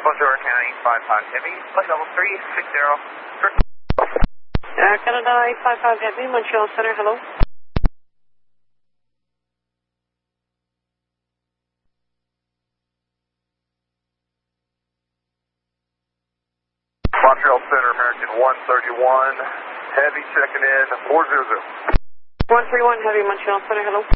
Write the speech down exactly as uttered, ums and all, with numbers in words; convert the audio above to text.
Bonjour County, five five Heavy, flight level three six zero. Uh, Canada eight five five Heavy, Montreal Center, hello. Montreal Center, American one thirty-one, Heavy checking in, four zero zero. one three one Heavy, Montreal Center, hello.